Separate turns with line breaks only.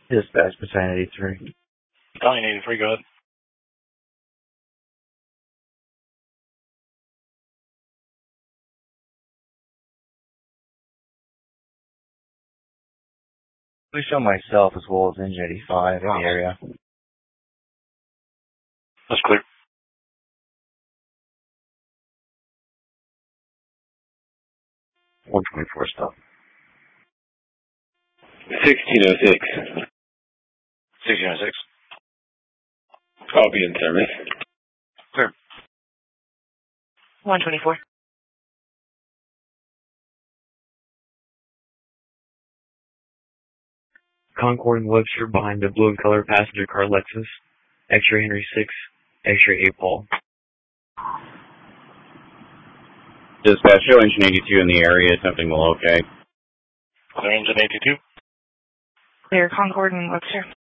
Dispatch Battalion 83.
Battalion 83, go ahead.
Please show myself as well as Engine 85 in the area.
That's clear.
.124 stop.
1606.
1606.
I'll be in service.
Clear.
124.
Concord and Webster behind the blue and color passenger car Lexus. X-ray Henry 6, X-ray 8 Paul.
Dispatch, show Engine 82 in the area, attempting to locate.
Clear Engine 82.
Clear Concord and Webster.